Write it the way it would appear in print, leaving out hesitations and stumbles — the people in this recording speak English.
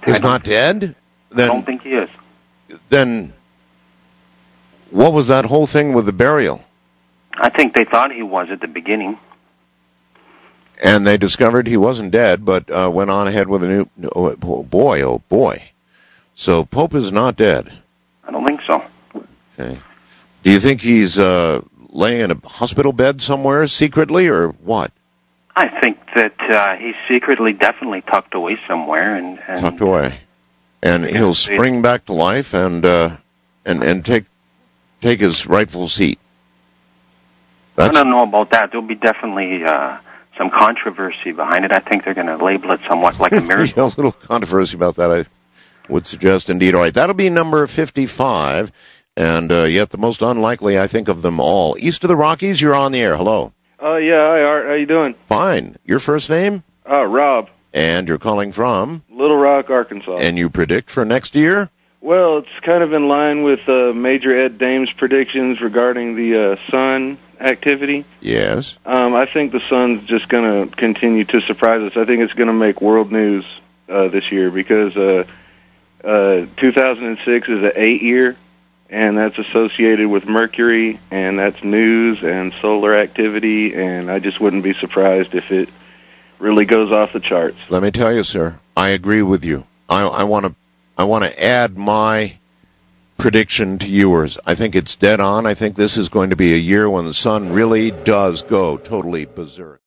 He's not dead? I don't think he is. Then what was that whole thing with the burial? I think they thought he was at the beginning. And they discovered he wasn't dead, but went on ahead with a new... Oh boy. So Pope is not dead. I don't think so. Okay. Do you think he's laying in a hospital bed somewhere secretly, or what? I think that he's secretly definitely tucked away somewhere. And tucked away. And he'll spring back to life and take his rightful seat. I don't know about that. There'll be definitely some controversy behind it. I think they're going to label it somewhat like a miracle. Yeah, a little controversy about that, I would suggest indeed. All right, that'll be number 55, and yet the most unlikely, I think, of them all. East of the Rockies, you're on the air. Hello. Yeah, hi, Art. How you doing? Fine. Your first name? Rob. And you're calling from? Little Rock, Arkansas. And you predict for next year? Well, it's kind of in line with Major Ed Dame's predictions regarding the sun activity. Yes. I think the sun's just going to continue to surprise us. I think it's going to make world news this year because 2006 is an 8-year, and that's associated with Mercury, and that's news and solar activity, and I just wouldn't be surprised if it really goes off the charts. Let me tell you, sir, I agree with you. I want to add my prediction to yours. I think it's dead on. I think this is going to be a year when the sun really does go totally berserk.